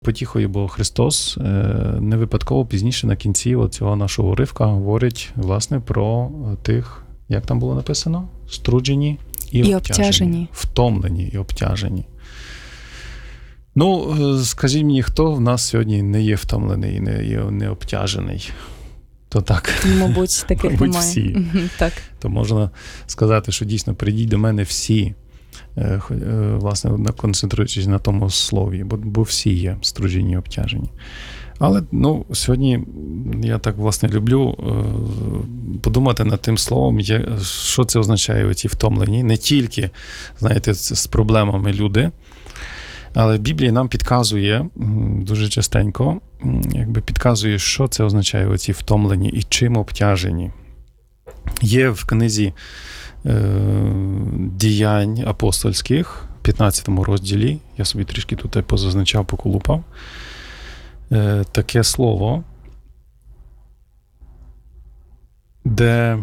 Потіхою, бо Христос не випадково пізніше на кінці цього нашого уривка говорить, власне, про тих, як там було написано? Струджені і обтяжені. Втомлені і обтяжені. Ну, скажіть мені, хто в нас сьогодні не є втомлений і не обтяжений? То так. Мабуть, таких немає. Всі. Так. То можна сказати, що дійсно прийдіть до мене всі, власне, концентруючись на тому слові, бо всі є струджені і обтяжені. Але, сьогодні я так, власне, люблю подумати над тим словом, що це означає оці втомлені. Не тільки, знаєте, з проблемами люди, але Біблія нам підказує дуже частенько, підказує, що це означає оці втомлені і чим обтяжені. Є в книзі діянь апостольських, 15 розділі, я собі трішки тут позазначав, поколупав, таке слово, де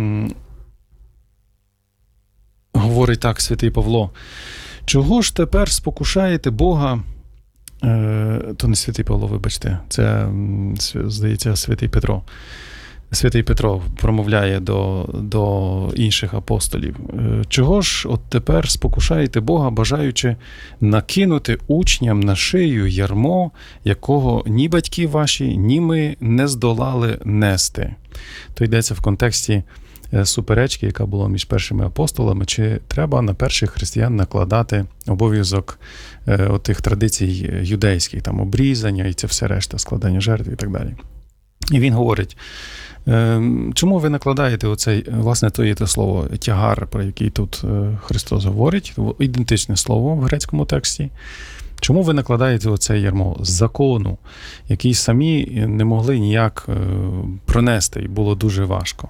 говорить так святий Павло: чого ж тепер спокушаєте Бога? То не святий Павло, вибачте, це, здається, святий Петро. Святий Петро промовляє до інших апостолів. Чого ж от тепер спокушаєте Бога, бажаючи накинути учням на шию ярмо, якого ні батьки ваші, ні ми не здолали нести? То йдеться в контексті суперечки, яка була між першими апостолами, чи треба на перших християн накладати обов'язок отих традицій юдейських, там обрізання і це все решта, складання жертв і так далі. І він говорить: чому ви накладаєте оцей, власне, то є те слово тягар, про який тут Христос говорить, ідентичне слово в грецькому тексті. Чому ви накладаєте оце ярмо з закону, який самі не могли ніяк пронести, і було дуже важко?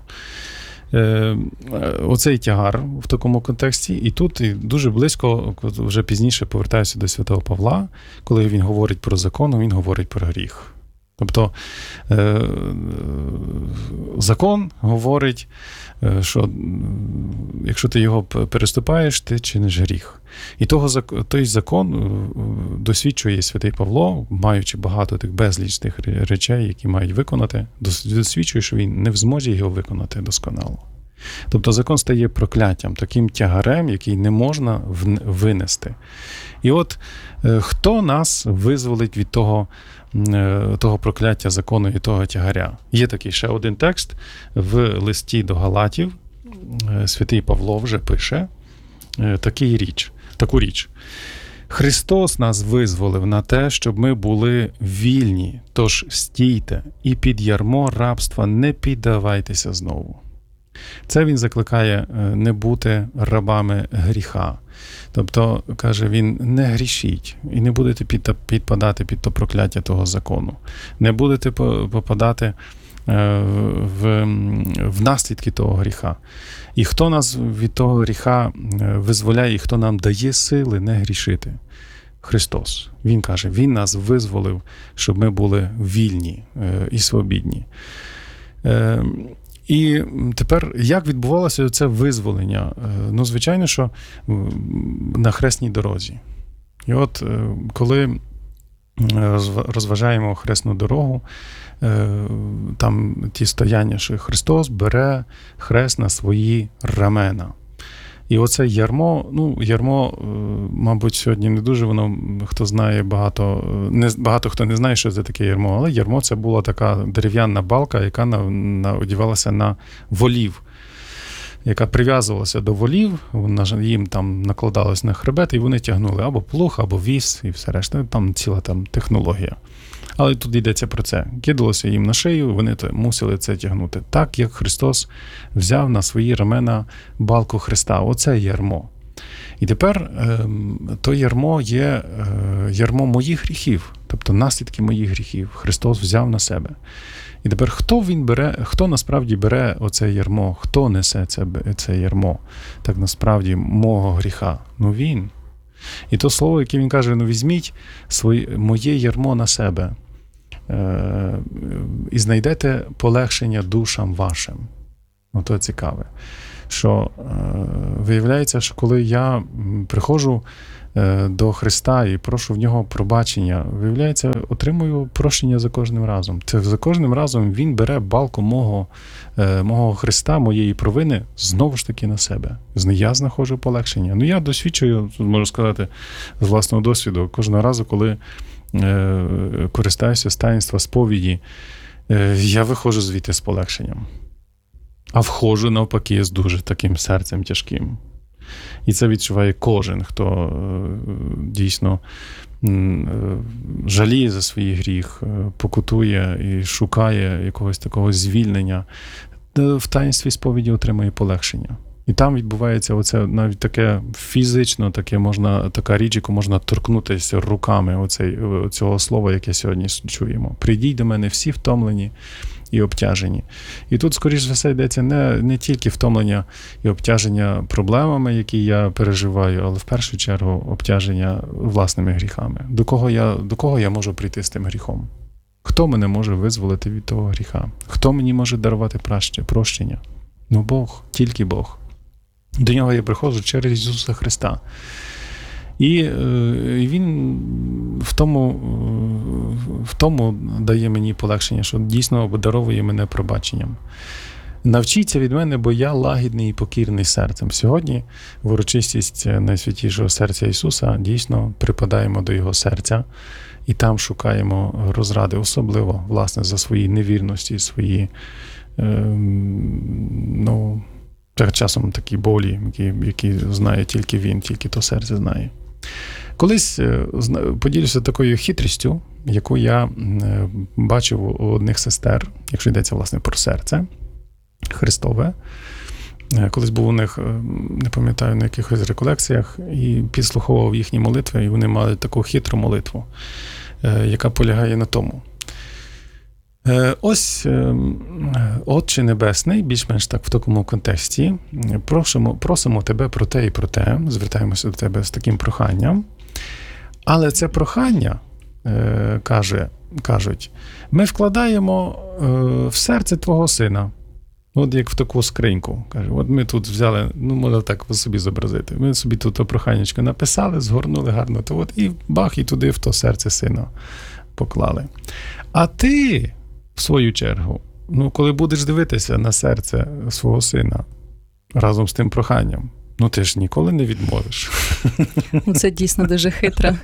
Оцей тягар в такому контексті, і тут дуже близько, вже пізніше повертаюся до святого Павла, коли він говорить про закон, він говорить про гріх. Тобто закон говорить, що якщо ти його переступаєш, ти чиниш гріх. І той закон досвідчує святий Павло, маючи багато тих безліч тих речей, які мають виконати, досвідчує, що він не в змозі його виконати досконало. Тобто закон стає прокляттям, таким тягарем, який не можна винести. І от хто нас визволить від того прокляття закону і того тягаря? Є такий ще один текст в листі до Галатів. Святий Павло вже пише таку річ. Христос нас визволив на те, щоб ми були вільні, тож стійте і під ярмо рабства не піддавайтеся знову. Це він закликає не бути рабами гріха. Тобто, каже він, не грішіть і не будете підпадати під то прокляття того закону. Не будете попадати в наслідки того гріха. І хто нас від того гріха визволяє, і хто нам дає сили не грішити? Христос. Він каже, він нас визволив, щоб ми були вільні і свобідні. І тепер, як відбувалося це визволення? Звичайно, що на хресній дорозі. І от, коли розважаємо хресну дорогу, там ті стояння, що Христос бере хрест на свої рамена. І оце ярмо, мабуть, сьогодні не дуже воно, хто знає, багато хто не знає, що це таке ярмо, але ярмо – це була така дерев'яна балка, яка одівалася на волів, яка прив'язувалася до волів, їм там накладалось на хребет, і вони тягнули або плуг, або віз, і все решта, там ціла технологія. Але тут йдеться про це. Кидалося їм на шию, вони мусили це тягнути. Так, як Христос взяв на свої рамена балку Христа. Оце ярмо. І тепер то ярмо є ярмо моїх гріхів, тобто наслідки моїх гріхів. Христос взяв на себе. І тепер хто насправді бере оце ярмо? Хто несе це ярмо? Так насправді мого гріха? Він. І то слово, яке він каже, візьміть моє ярмо на себе і знайдете полегшення душам вашим. То цікаве. що виявляється, що коли я приходжу до Христа і прошу в нього пробачення, виявляється, отримую прощення за кожним разом. Це за кожним разом він бере балку мого Христа, моєї провини, знову ж таки на себе. Я знаходжу полегшення. Ну, я досвідчую, можу сказати, з власного досвіду, кожного разу, коли користаюся з таїнства сповіді, я виходжу звідти з полегшенням. А входжу, навпаки, з дуже таким серцем тяжким. І це відчуває кожен, хто дійсно жаліє за свій гріх, покутує і шукає якогось такого звільнення. В таїнстві сповіді отримує полегшення. І там відбувається оце навіть таке фізично, така річ, яку можна торкнутися руками цього слова, яке сьогодні чуємо. «Прийдіть до мене всі втомлені і обтяжені». І тут, скоріш за все, йдеться не тільки втомлення і обтяження проблемами, які я переживаю, але в першу чергу обтяження власними гріхами. До кого я можу прийти з тим гріхом? Хто мене може визволити від того гріха? Хто мені може дарувати прощення? Ну, Бог, тільки Бог. До нього я приходжу через Ісуса Христа. І Він в тому дає мені полегшення, що дійсно обдаровує мене пробаченням. Навчіться від мене, бо я лагідний і покірний серцем. Сьогодні в урочистість Найсвятішого серця Ісуса дійсно припадаємо до Його серця і там шукаємо розради, особливо, власне, за свої невірності, свої, часом такі болі, які знає тільки Він, тільки то серце знає. Колись поділюся такою хитрістю, яку я бачив у одних сестер, якщо йдеться, власне, про серце Христове. Колись був у них, не пам'ятаю, на якихось реколекціях, і підслуховував їхні молитви, і вони мали таку хитру молитву, яка полягає на тому. Ось, Отче Небесний, більш-менш так в такому контексті, просимо Тебе про те і про те, звертаємося до Тебе з таким проханням, але це прохання, кажуть, ми вкладаємо в серце Твого Сина. От як в таку скриньку. Каже, от ми тут взяли, можна так собі зобразити, ми собі тут проханнячко написали, згорнули гарно, то от і бах, і туди в то серце Сина поклали. А ти, в свою чергу, коли будеш дивитися на серце свого Сина разом з тим проханням, ти ж ніколи не відмовиш. Це дійсно дуже хитро.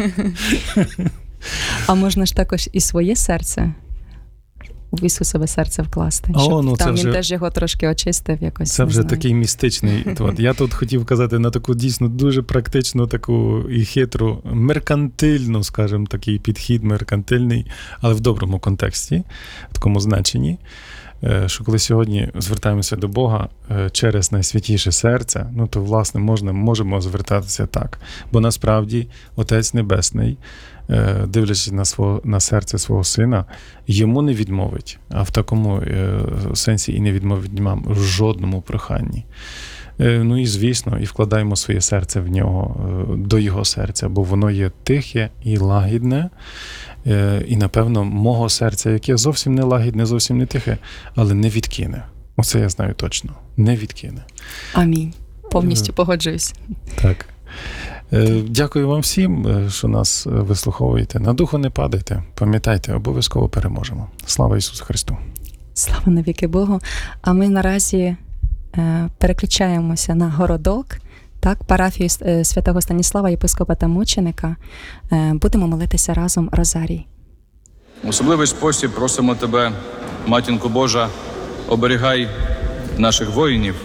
А можна ж також і своє серце в Ісусове серце вкласти, щоб там Він теж його трошки очистив якось. Це вже такий містичний. Я тут хотів казати на таку дійсно дуже практичну, таку і хитру, меркантильну, скажімо, такий підхід меркантильний, але в доброму контексті, в такому значенні, що коли сьогодні звертаємося до Бога через найсвятіше серце, то, власне, можемо звертатися так. Бо насправді Отець Небесний, дивлячись на серце свого Сина, йому не відмовить, а в такому сенсі і не відмовить нам в жодному проханні. І, звісно, і вкладаємо своє серце в нього, до його серця, бо воно є тихе і лагідне, і, напевно, мого серця, яке зовсім не лагідне, зовсім не тихе, але не відкине. Оце я знаю точно. Не відкине. Амінь. Повністю погоджуюсь. Так. Дякую вам всім, що нас вислуховуєте. На духу не падайте. Пам'ятайте, обов'язково переможемо. Слава Ісусу Христу! Слава навіки Богу! А ми наразі переключаємося на городок, парафію святого Станіслава, єпископа та мученика. Будемо молитися разом Розарій. В особливий спосіб просимо Тебе, Матінко Божа, оберігай наших воїнів,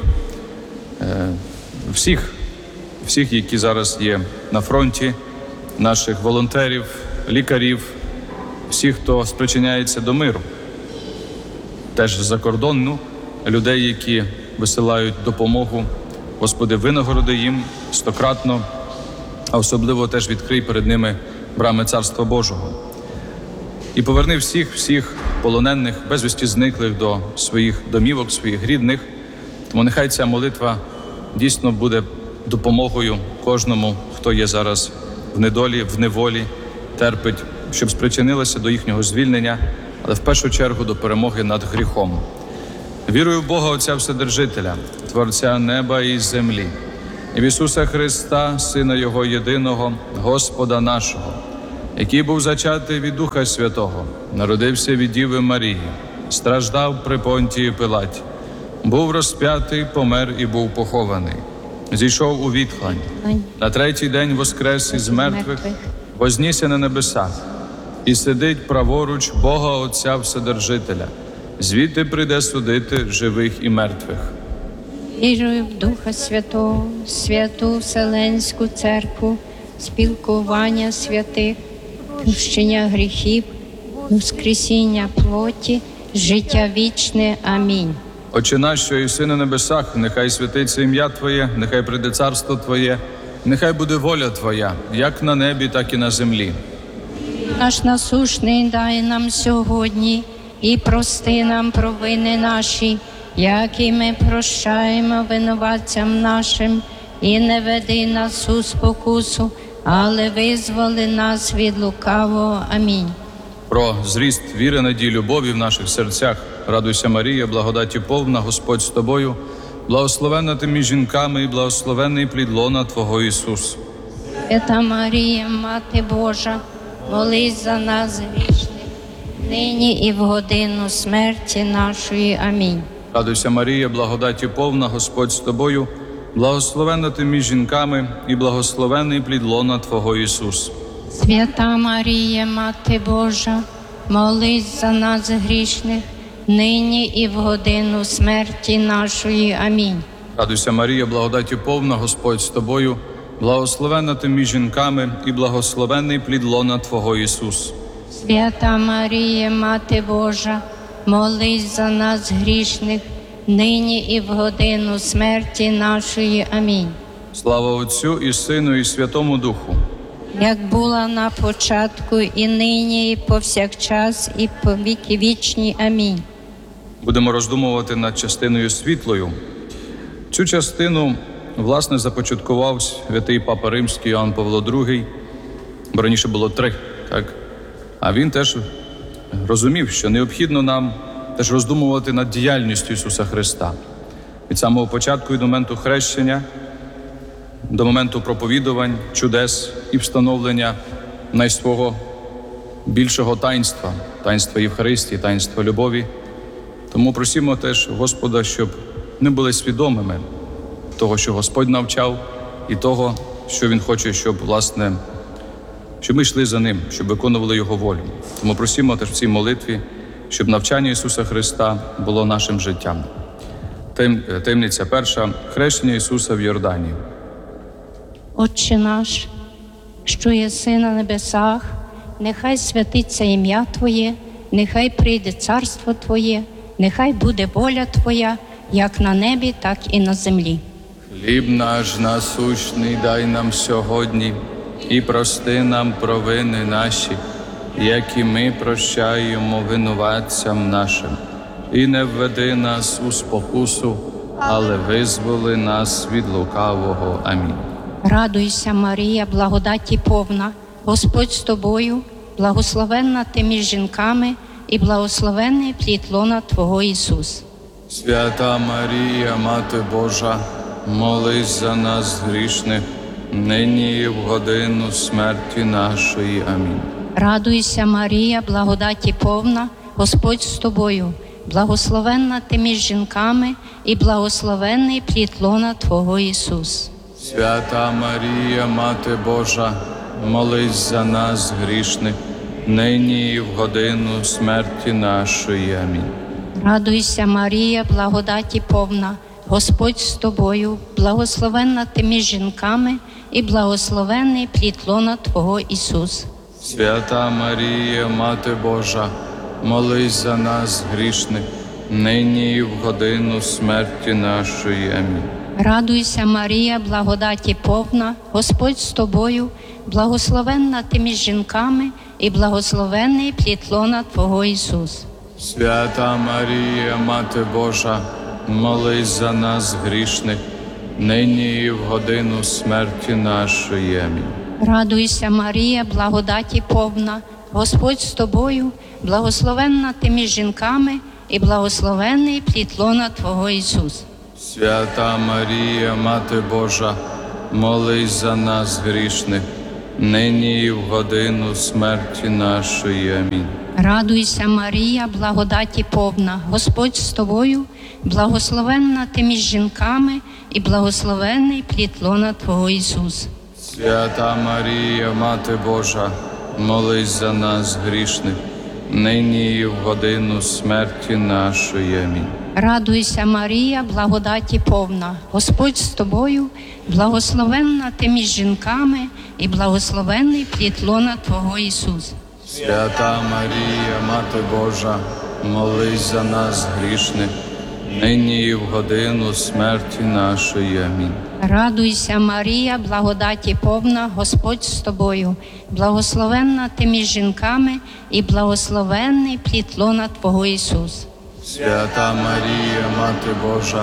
всіх, які зараз є на фронті, наших волонтерів, лікарів, всіх, хто спричиняється до миру. Теж закордонну, людей, які висилають допомогу. Господи, винагороди їм стократно, а особливо теж відкрий перед ними брами Царства Божого. І поверни всіх полонених, безвісті зниклих до своїх домівок, своїх рідних. Тому нехай ця молитва дійсно буде допомогою кожному, хто є зараз в недолі, в неволі, терпить, щоб спричинилося до їхнього звільнення, але в першу чергу до перемоги над гріхом. Вірую в Бога Отця Вседержителя, Творця неба і землі, і в Ісуса Христа, Сина Його єдиного, Господа нашого, який був зачатий від Духа Святого, народився від Діви Марії, страждав при Понтії Пилаті, був розп'ятий, помер і був похований. Зійшов у відхлань. На третій день воскрес із мертвих, вознісся на небесах і сидить праворуч Бога Отця Вседержителя. Звідти прийде судити живих і мертвих. Вірую в Духа Святого, святу Вселенську Церкву, спілкування святих, прощення гріхів, воскресіння плоті, життя вічне. Амінь. Отче наш, що єси на небесах, нехай святиться ім'я Твоє, нехай прийде царство Твоє, нехай буде воля Твоя, як на небі, так і на землі. Наш насущний дай нам сьогодні, і прости нам провини наші, як і ми прощаємо винуватцям нашим, і не веди нас у спокусу, але визволи нас від лукавого. Амінь. Про зріст віри, надії, любові в наших серцях. Радуйся, Марія, благодаті повна, Господь з тобою, благословенна ти між жінками і благословенний плід лона Твого Ісус. Свята Марія, Мати Божа, молись за нас грішних, нині і в годину смерті нашої. Амінь. Радуйся, Марія, благодаті повна, Господь з тобою, благословенна ти між жінками і благословенний плід лона Твого Ісус. Свята Марія, Мати Божа, молись за нас грішних, нині і в годину смерті нашої. Амінь. Радуйся, Марія, благодаті повна, Господь з тобою, благословенна ти між жінками і благословенний плід лона Твого Ісус. Свята Марія, Мати Божа, молись за нас грішних, нині і в годину смерті нашої. Амінь. Слава Отцю і Сину і Святому Духу. Як була на початку, і нині, і повсякчас, і по віки вічні. Амінь. Будемо роздумувати над частиною світлою. Цю частину, власне, започаткував святий Папа Римський Іоанн Павло II, бо раніше було 3, так? А він теж розумів, що необхідно нам теж роздумувати над діяльністю Ісуса Христа. Від самого початку і до моменту хрещення, до моменту проповідувань, чудес і встановлення найсвого більшого таїнства, таїнства Євхаристії, таїнства любові. Тому просимо теж Господа, щоб ми були свідомими того, що Господь навчав, і того, що Він хоче, щоб, власне, щоб ми йшли за Ним, щоб виконували Його волю. Тому просимо теж в цій молитві, щоб навчання Ісуса Христа було нашим життям. Таємниця перша – хрещення Ісуса в Йордані. Отче наш, що єси на небесах, нехай святиться ім'я Твоє, нехай прийде царство Твоє, нехай буде воля Твоя, як на небі, так і на землі. Хліб наш насущний дай нам сьогодні, і прости нам провини наші, як і ми прощаємо винуватцям нашим. І не введи нас у спокусу, але визволи нас від лукавого. Амінь. Радуйся, Марія, благодаті повна, Господь з тобою, благословенна ти між жінками, і благословенний плід лона Твого Ісус. Свята Марія, Мати Божа, молись за нас грішних, нині і в годину смерті нашої. Амінь. Радуйся, Марія, благодаті повна, Господь з тобою, благословенна ти між жінками, і благословенний плід лона Твого Ісус. Свята Марія, Мати Божа, молись за нас грішних, нині і в годину смерті нашої. Амінь. Радуйся, Марія, благодаті повна, Господь з тобою, благословенна ти між жінками, і благословенний плід лона Твого Ісус. Свята Марія, Мати Божа, молись за нас грішних, нині і в годину смерті нашої. Амінь. Радуйся, Марія, благодаті повна, Господь з тобою, благословенна ти між жінками, і благословенний плід лона Твого Ісус. Свята Марія, Мати Божа, молись за нас грішних, нині і в годину смерті нашої. Амінь. Радуйся, Марія, благодаті повна, Господь з тобою, благословенна ти між жінками, і благословенний плід лона Твого Ісус. Свята Марія, Мати Божа, молись за нас грішних, нині і в годину смерті нашої. Амінь. Радуйся, Марія, благодаті повна, Господь з тобою, благословенна ти між жінками, і благословенний плід лона Твого Ісус. Свята Марія, Мати Божа, молись за нас грішних, нині і в годину смерті нашої. Амінь. Радуйся, Марія, благодаті повна, Господь з тобою, благословенна ти між жінками, і благословенний плід лона Твого Ісус. Свята Марія, Мати Божа, молись за нас грішних, нині і в годину смерті нашої. Амінь. Радуйся, Марія, благодаті повна, Господь з тобою, благословенна ти між жінками, і благословенний плід лона Твого Ісус. Свята Марія, Мати Божа,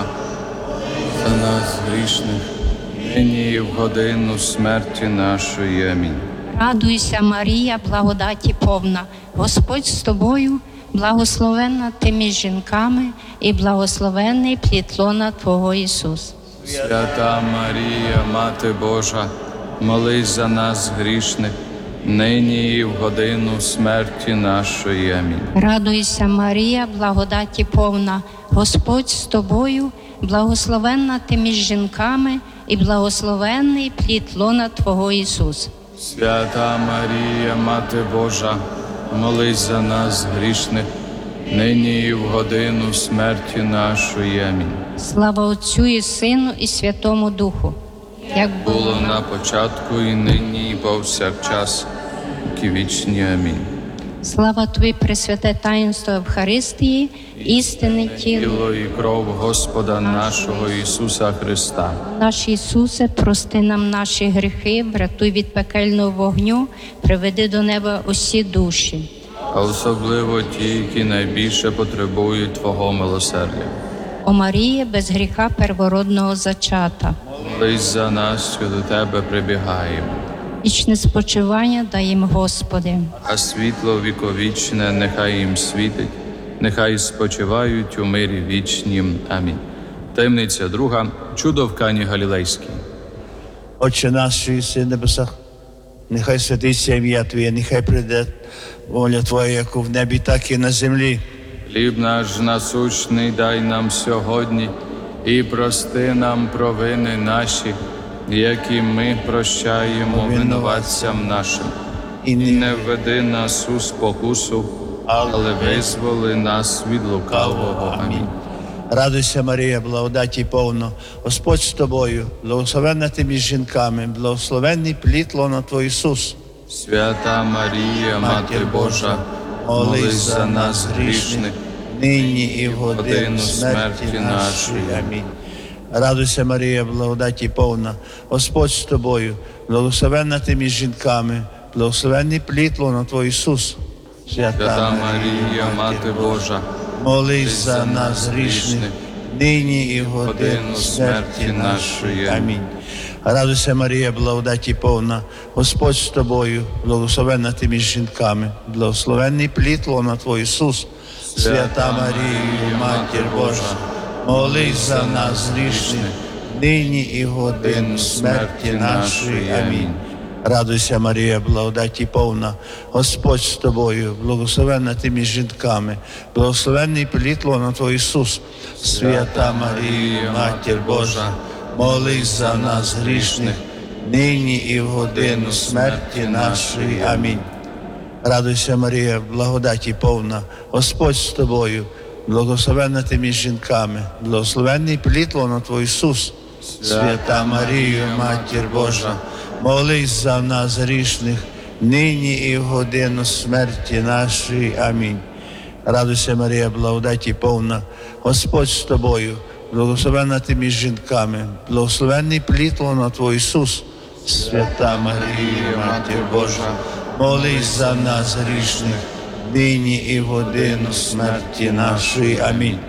за нас грішних, нині і в годину смерті нашої. Амінь. Радуйся, Марія, благодаті повна, Господь з тобою, благословенна ти між жінками, і благословенний плід лона Твого Ісус. Свята Марія, Мати Божа, молись за нас грішних, нині і в годину смерті нашої. Амінь. Радуйся, Марія, благодаті повна, Господь з тобою, благословенна ти між жінками, і благословенний плід лона Твого Ісус. Свята Марія, Мати Божа, молись за нас грішних, нині і в годину смерті нашої. Амінь. Слава Отцю і Сину і Святому Духу, як Було на початку і нині і повсякчас, і вічні. Амінь. Слава Тобі, Пресвяте таїнство Евхаристії, істинне тіло. Тіло і кров Господа нашого Ісуса Христа. Наш Ісусе, прости нам наші гріхи, врятуй від пекельного вогню, приведи до неба усі душі. А особливо ті, які найбільше потребують Твого милосердя. О Маріє, без гріха первородного зачата, Молись за нас, що до Тебе прибігаємо. вічне спочивання дай їм, Господи. А світло віковічне нехай їм світить, нехай спочивають у мирі вічнім. Амінь. Таємниця друга. Чудо в Кані Галілейській. Отче наш, що єси в небесах, нехай святиться ім'я Твоє, нехай прийде воля Твоя, як в небі, так і на землі. Хліб наш насущний дай нам сьогодні, і прости нам провини наші, які ми прощаємо винуватцям нашим. І не введи нас у спокусу, але визволи нас від лукавого. Амінь. Радуйся, Марія, благодаті повно, Господь з тобою, благословенна ти між жінками, благословенний плід лона Твого Ісус. Свята Марія, Мати Божа, молись за нас грішних, нині і в годину смерті нашої. Амінь. Радуйся, Марія, благодаті повна, Господь з тобою, благословенна ти між жінками, благословенний плід лона Твого Ісус. Свята Марія, Мати Божа, молись за нас грішних, нині і в годину смерті нашої. Амінь. Радуйся, Марія, благодаті повна, Господь з тобою, благословенна ти між жінками, благословенний плід лона Твого Ісус. Свята Марія, Матір Божа, молись за нас грішних, нині і в годину смерті нашої. Амінь. Радуйся, Марія, благодаті повна, Господь з тобою, благословенна ти між жінками, благословенний плід лона Твого Ісус. Свята Марія, Матір Божа, молись за нас грішних, нині і в годину смерті нашої. Амінь. Радуйся, Марія, благодаті повна, Господь з тобою, благословенна ти між жінками, благословенний плід лона Твого Ісус. Свята Марія, Матір Божа, молись за нас грішних, нині і в годину смерті нашої. Амінь. Радуйся, Марія, благодаті повна, Господь з тобою, благословенна ти між жінками, благословенний плід лона Твого Ісус. Свята Марія, Матір Божа, молись за нас грішних, нині і в годину смерті нашої. Амінь.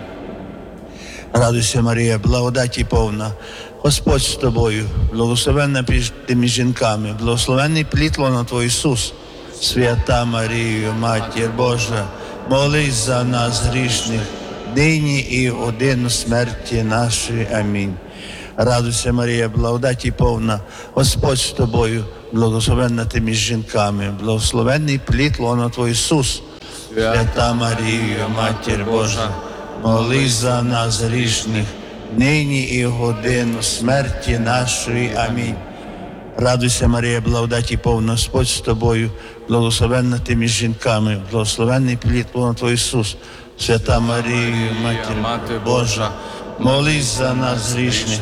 Радуйся, Марія, благодаті повна, Господь з тобою, благословенна ти між жінками, благословенний плід лона Твого Ісус. Свята Марія, Матір Божа, молись за нас грішних, нині і в годину смерті нашої. Амінь. Радуйся, Марія, благодаті повна, Господь з тобою, благословенна ти між жінками, благословенний плід лона Твого Ісус. Свята Марія, Матір Божа, молись за нас грішних, нині і в годину смерті нашої. Амінь. Радуйся, Марія, благодаті повна, Господь з тобою, благословенна ти між жінками, благословенний плід лона Твого Ісус. Свята Марія, Матір Божа, молись за нас грішних,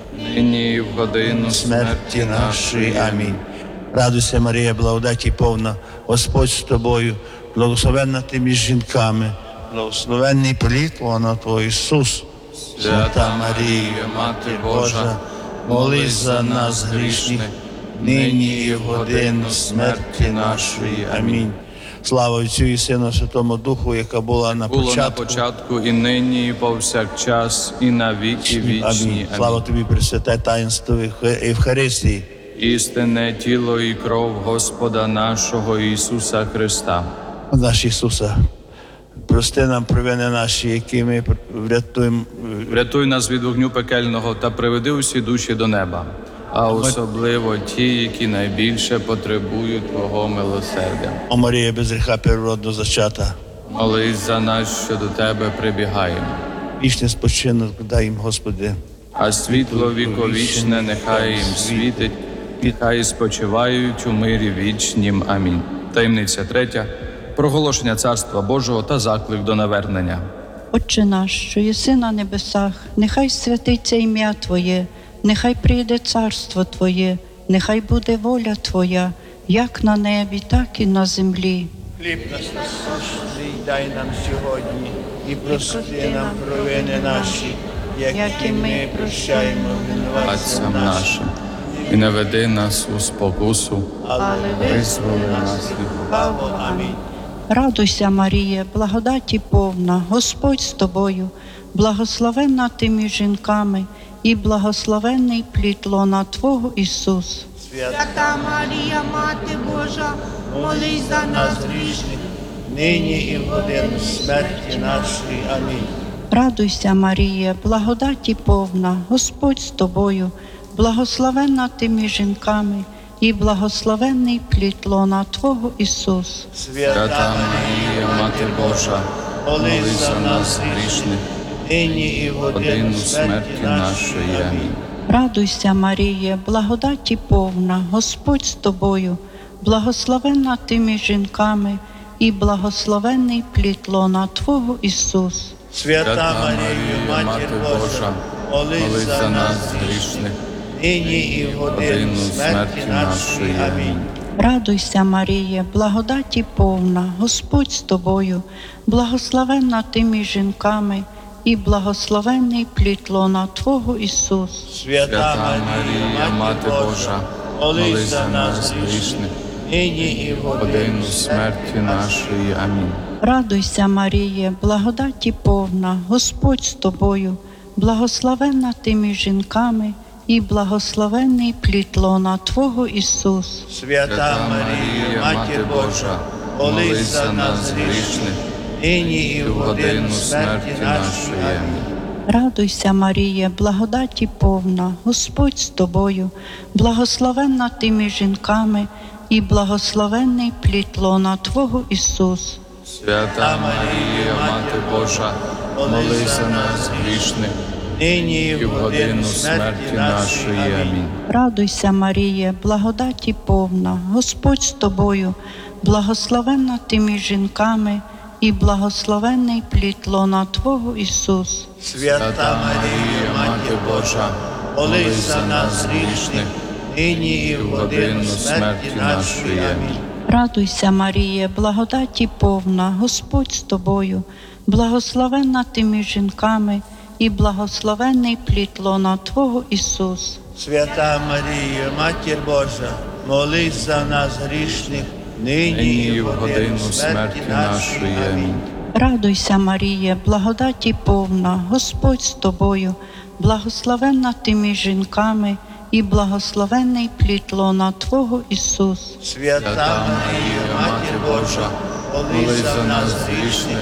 нині і в годину смерті нашої. Амінь. Радуйся, Марія, благодаті повна, Господь з тобою, благословенна ти між жінками, благословенний плід лона Твого Ісус. Свята Марія, Мати Божа, молись за нас грішних, нині і в годину смерті нашої. Амінь. Слава Отцю і Сину, Святому Духу, яка була на було на початку. початку, і нині, і повсякчас, і на віки вічні. Амінь. Слава Тобі, Пресвяте таїнство Євхаристії. Істинне тіло і кров Господа нашого Ісуса Христа. Наш Ісуса, прости нам провини наші, які ми врятуємо. Врятуй нас від вогню пекельного та приведи усі душі до неба, а особливо ті, які найбільше потребують Твого милосердя. О Марія, без гріха первородно зачата, Молись за нас, що до Тебе прибігаємо. вічний спочинок дай їм, Господи. А світло віковічне нехай їм світить, нехай спочивають у мирі вічнім. Амінь. Таємниця третя. Проголошення Царства Божого та заклик до навернення. Отче наш, що єси на небесах, нехай святиться ім'я Твоє, нехай прийде царство Твоє, нехай буде воля Твоя, як на небі, так і на землі. Хліб наш насущний дай нам сьогодні, і прости нам провини наші, які ми прощаємо Отцям нашим. І не веди нас у спокусу, Але визволи нас від лукавого. Амінь. Радуйся, Марія, благодаті повна, Господь з тобою, благословенна ти між жінками, і благословенний плід лона Твого Ісус. Свята Марія, Мати Божа, молись за нас грішних, Нині і в годину смерті нашої. Амінь. Радуйся, Марія, благодаті повна, Господь з тобою, благословенна ти між жінками, і благословенний плід лона Твого Ісус. Свята Марія, Мати Божа, молись за нас грішних, Нині і в годину смерті нашої. Амінь. Радуйся, Марія, благодаті повна, Господь з тобою, благословенна ти між жінками, і благословенний плід лона Твого Ісус. Свята Марія, Матір Божа, молись за нас грішних, нині і в годину смерті нашої. Амінь. Радуйся, Марія, благодаті повна, Господь з тобою, благословенна ти між жінками, і благословенний плід лона Твого Ісус. Свята Марія, Мати Божа, молись за нас грішних, нині і в годину смерті нашої. Амінь. Радуйся, Марія, благодаті повна, Господь з тобою, благословенна ти між жінками, і благословенний плід лона Твого Ісус. Свята Марія, Матір Божа, молись за нас грішних, нині і в годину смерті нашої. Амінь. Радуйся, Марія, благодаті повна, Господь з тобою, благословенна ти між жінками, і благословенний плід лона Твого Ісус. Свята Марія, Мати Божа, молись за нас грішних, Нині і і в годину смерті нашої. Амінь. Радуйся, Марія, благодаті повна, Господь з тобою, благословенна ти між жінками, і благословенний плід лона Твого Ісус. Свята Марія, Мати Божа, молись за нас грішних, нині і в годину смерті нашої. Амінь. Радуйся, Марія, благодаті повна, Господь з тобою, благословенна ти між жінками, і благословенний плід лона Твого Ісус. Свята Марія, Матір Божа, молись за нас грішних, нині і в годину смерті нашої. Амінь. Радуйся, Марія, благодаті повна, Господь з тобою, благословенна ти між жінками, і благословенний плід лона Твого Ісус. Свята Марія, Матір Божа, молись за нас грішних,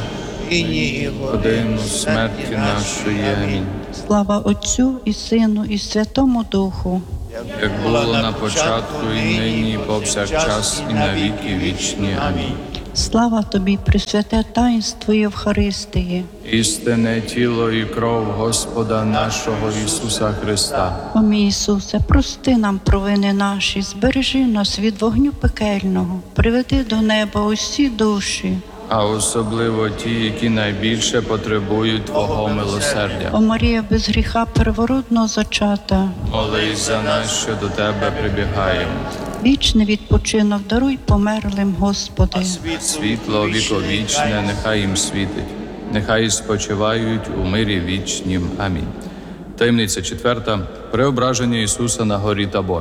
нині і в годину смерті нашої. Амінь. Слава Отцю і Сину, і Святому Духу. Як було на початку, і нині, і повсякчас, і на віки вічні. Амінь. Слава Тобі, Пресвяте таїнство Євхаристії. Істинне тіло і кров Господа нашого Ісуса Христа. О мій Ісусе, прости нам провини наші, збережи нас від вогню пекельного, приведи до неба усі душі. А особливо ті, які найбільше потребують Твого милосердя. О Марія, без гріха первородного зачата, Молись за нас, що до Тебе прибігаємо. вічний відпочинок даруй померлим, Господи. Світло віковічне нехай їм світить, нехай спочивають у мирі вічнім. Амінь. Таємниця 4. Преображення Ісуса на горі Табор.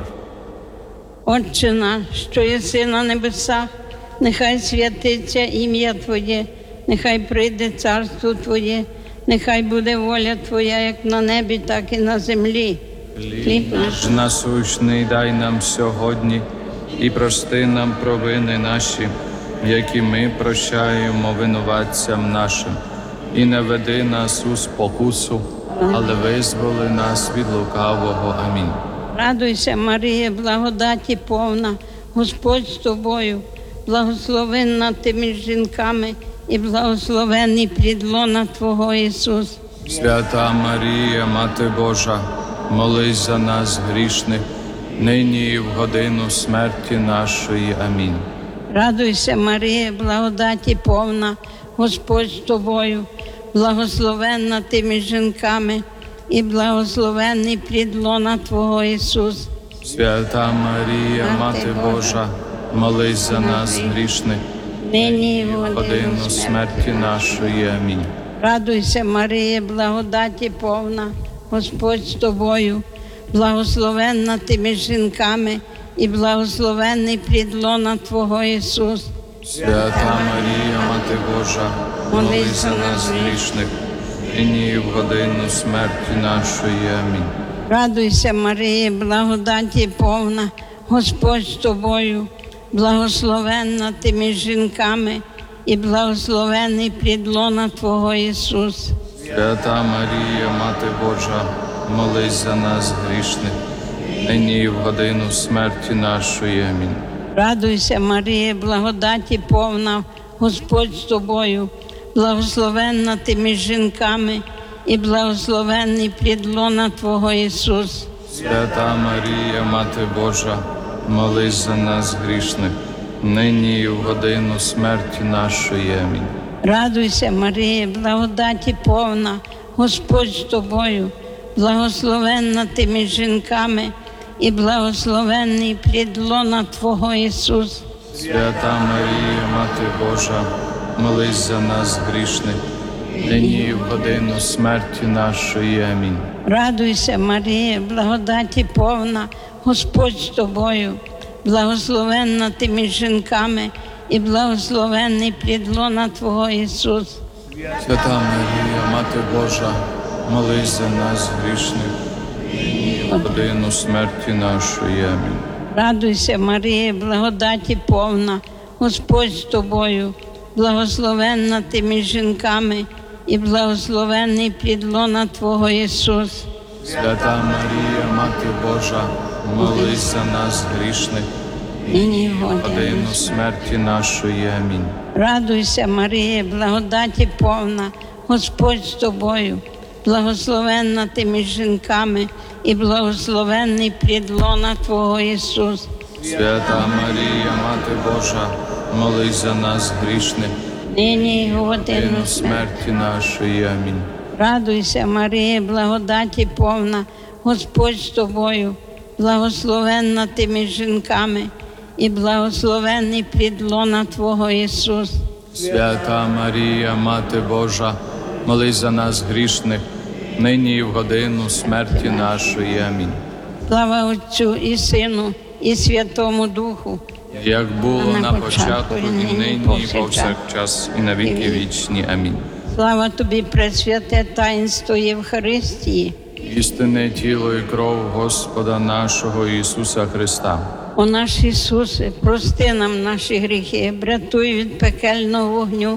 Отче наш, що єси на небесах, нехай святиться ім'я Твоє, нехай прийде царство Твоє, нехай буде воля Твоя, як на небі, так і на землі. Хліб наш Насущний дай нам сьогодні, і прости нам провини наші, які ми прощаємо винуватцям нашим. І не веди нас у спокусу, але визволи нас від лукавого. Амінь. Радуйся, Марія, благодаті повна, Господь з тобою, благословенна ти між жінками, і благословений плід лона Твого Ісус. Свята Марія, Мати Божа, молись за нас грішних, нині і в годину смерті нашої. Амінь. Радуйся, Марія, благодаті повна, Господь з тобою, благословенна ти між жінками, і благословенний плід лона Твого Ісус. Свята Марія, Мати Божа, молись за нас грішних, Нині і в годину годину смерті нашої. Амінь. Радуйся, Марія, благодаті повна, Господь з тобою, благословенна ти між жінками, і благословенний плід лона Твого Ісус. Свята Марія, Мати Божа, молись за нас грішних, нині і в годину смерті нашої. Амінь. Радуйся, Марія, благодаті повна, Господь з тобою, благословенна ти між жінками, і благословенний плід лона Твого Ісус. Свята Марія, Мати Божа, молись за нас грішних, нині і в годину смерті нашої. Амінь. Радуйся, Марія, благодаті повна, Господь з тобою, благословенна ти між жінками, і благословенний плід лона Твого Ісус. Свята Марія, Мати Божа, молись за нас грішних, нині і в годину смерті нашої. Амінь. Радуйся, Марія, благодаті повна, Господь з тобою, благословенна ти між жінками, і благословенний плід лона Твого Ісус. Свята Марія, Мати Божа, молись за нас грішних, нині і в годину смерті нашої. Амінь. Радуйся, Марія, благодаті повна, Господь з тобою, благословенна ти між жінками, і благословенний плід лона Твого Ісус. Свята Марія, Мати Божа, молись за нас грішних, нині і в годину смерті нашої. Амінь. Радуйся, Марія, благодаті повна, Господь з тобою, благословенна ти між жінками, і благословенний плід лона Твого Ісус. Свята Марія, Мати Божа, молись за нас грішних, Нині в годину годину смерті нашої. Амінь. Радуйся, Марія, благодаті повна, Господь з тобою, благословенна ти між жінками, і благословенний плід лона Твого Ісус. Свята Марія, Мати Божа, молись за нас грішних, Нині і в годину годину смерті нашої. Амінь. Радуйся, Марія, благодаті повна, Господь з тобою, благословенна ти між жінками, і благословенний плід лона Твого Ісус. Свята Марія, Мати Божа, молись за нас грішних, нині і в годину смерті нашої. Амінь. Слава Отцю і Сину, і Святому Духу, Як було на на початку, і нині, і повсякчас, повсякчас, і на віки вічні. Амінь. Слава тобі, пресвяте таїнство Євхаристії. Істинне тіло і кров Господа нашого Ісуса Христа. О наш Ісусе, прости нам наші гріхи, врятуй від пекельного вогню,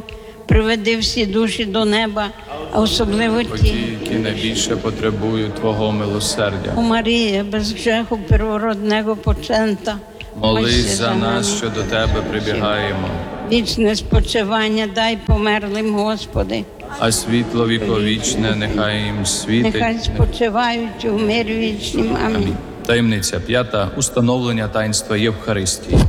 приведи всі душі до неба, а особливо Ті, ті. які найбільше потребують Твого милосердя. О Марія, без греху первородного почента, Молись за нас, що до Тебе прибігаємо. Вічне спочивання дай померлим, Господи. А світло віковічне нехай їм світить. Нехай спочивають у мирі вічнім. Амінь. Таємниця 5. Установлення таїнства Євхаристії.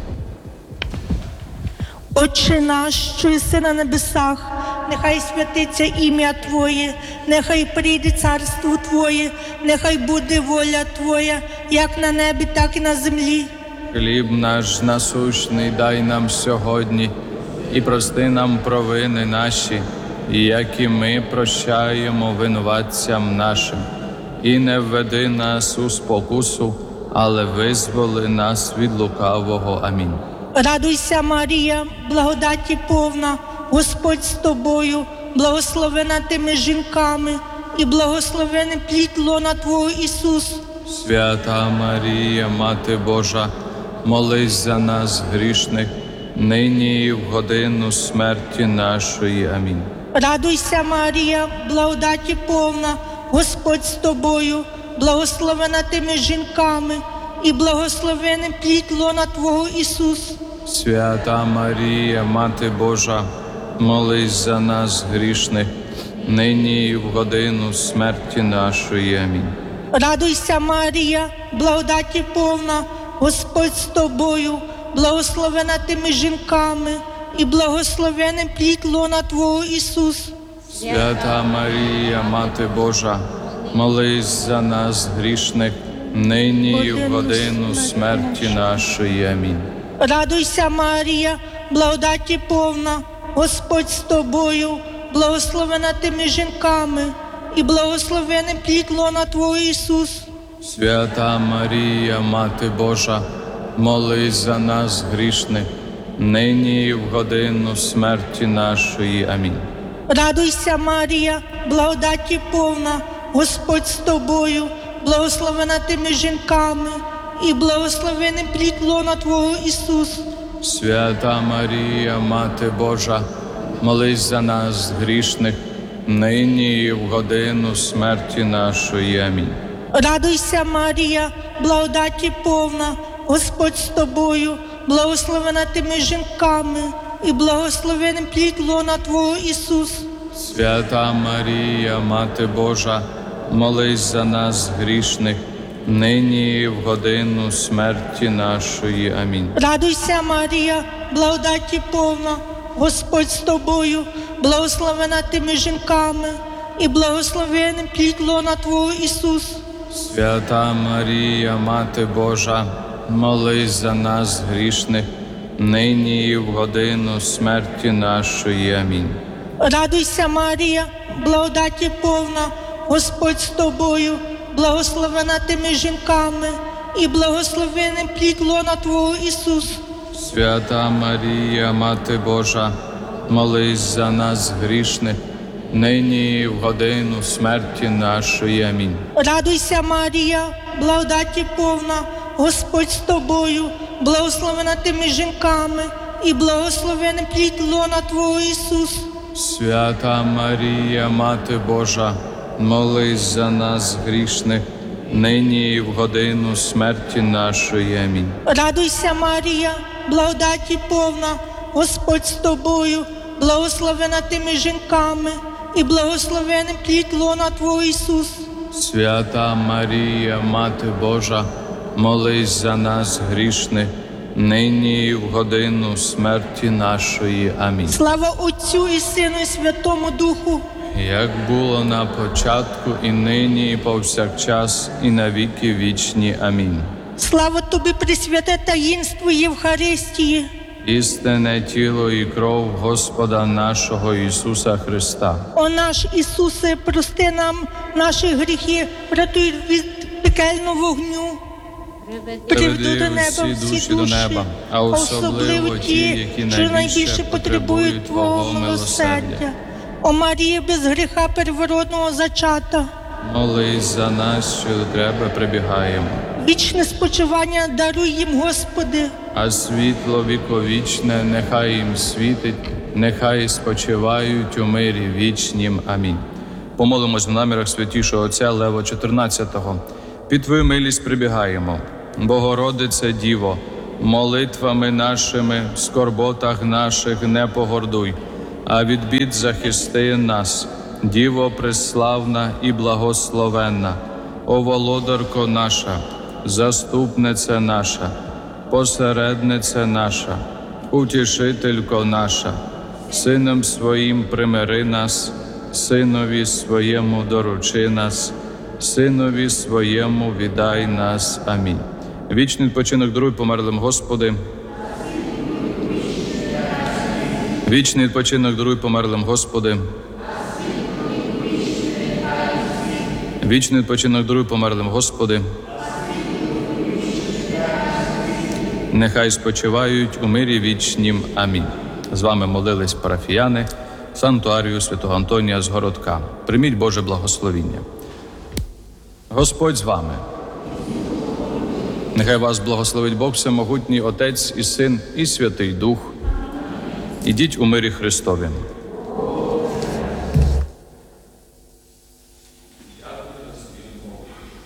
Отче наш, що єси на небесах, нехай святиться ім'я Твоє, нехай прийде царство Твоє, нехай буде воля Твоя, як на небі, так і на землі. Хліб наш насущний дай нам сьогодні, і прости нам провини наші, як і ми прощаємо винуватцям нашим. І не введи нас у спокусу, але визволи нас від лукавого. Амінь. Радуйся, Марія, благодаті повна, Господь з тобою, благословена ти між жінками, і благословений плід лона Твого Ісус. Свята Марія, Мати Божа, молись за нас грішних, нині і в годину смерті нашої. Амінь. Радуйся, Марія, благодаті повна, Господь з тобою, благословена ти між жінками, і благословений плід лона Твого Ісус. Свята Марія, Мати Божа, молись за нас грішних, нині і в годину смерті нашої. Амінь. Радуйся, Марія, благодаті повна, Господь з тобою, благословена ти між жінками, і благословений плід лона Твого Ісус. Свята Марія, Мати Божа, молись за нас грішних, нині і в годину смерті нашої. Амінь. Радуйся, Марія, благодаті повна, Господь з тобою, благословена ти між жінками, і благословений плід лона Твого Ісус. Свята Марія, Мати Божа, молись за нас грішних, нині і в годину смерті нашої. Амінь. Радуйся, Марія, благодаті повна, Господь з тобою, благословена ти між жінками, і благословений плід лона Твого Ісус. Свята Марія, Мати Божа, молись за нас грішних, нині і в годину смерті нашої. Амінь. Радуйся, Марія, благодаті повна, Господь з тобою, благословена ти між жінками, і благословений плід лона Твого Ісус. Свята Марія, Мати Божа, молись за нас грішних, нині і в годину смерті нашої. Амінь. Радуйся, Марія, благодаті повна, Господь з тобою, благословена ти між жінками, і благословений плід лона Твого Ісус. Свята Марія, Мати Божа, молись за нас грішних, нині і в годину смерті нашої. Амінь. Радуйся, Марія, благодаті повна, Господь з тобою, благословена ти між жінками, і благословений плід лона Твого Ісус. Свята Марія, Мати Божа, молись за нас грішних, нині і в годину смерті нашої. Амінь. Радуйся, Марія, благодаті повна, Господь з тобою, благословена ти між жінками, і благословений плід лона Твого Ісус. Свята Марія, Мати Божа, молись за нас грішних, нині і в годину смерті нашої. Амінь. Радуйся, Марія, благодаті повна, Господь з тобою, благословена ти між жінками, і благословений плід лона Твого Ісус. Свята Марія, Мати Божа, молись за нас грішних, нині і в годину смерті нашої. Амінь. Слава Отцю і Сину і Святому Духу. Як було на початку, і нині, і повсякчас, і на віки вічні. Амінь. Слава Тобі, Пресвяте таїнство Євхаристії. Істинне тіло і кров Господа нашого Ісуса Христа. О наш Ісусе, прости нам наші гріхи, врятуй від пекельного вогню. Приведи до неба всі душі, а особливо ті, які найбільше потребують Твого милосердя. О Марія, без гріха первородного зачата, Молись за нас, що до Тебе прибігаємо. вічне спочивання даруй їм, Господи. А світло віковічне нехай їм світить, нехай спочивають у мирі вічнім. Амінь. Помолимось в намірах святішого Отця Лева XIV. Під Твою милість прибігаємо, Богородице Діво, молитвами нашими, в скорботах наших не погордуй, а від бід захисти нас, Діво преславна і благословенна, о володарко наша, заступниця наша, посередниця наша, утішителько наша, Сином Своїм примири нас, Синові Своєму доручи нас, Синові Своєму віддай нас. Амінь. Вічний відпочинок даруй померлим, Господи. Вічний відпочинок даруй померлим, Господи. Вічний відпочинок даруй померлим, Господи. Нехай спочивають у мирі вічнім. Амінь. З вами молились парафіяни Санктуарію святого Антонія з Городка. Прийміть Боже благословіння. Господь з вами. Нехай вас благословить Бог Всемогутній, Отець і Син, і Святий Дух. Ідіть у мирі Христові.